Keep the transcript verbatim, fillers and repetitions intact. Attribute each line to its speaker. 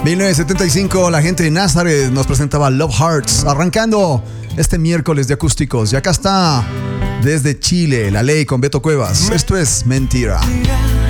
Speaker 1: mil novecientos setenta y cinco, la gente de Nazareth nos presentaba Love Hearts, arrancando este miércoles de acústicos. Y acá está, desde Chile, La Ley con Beto Cuevas. Esto es Mentira.
Speaker 2: Mentira.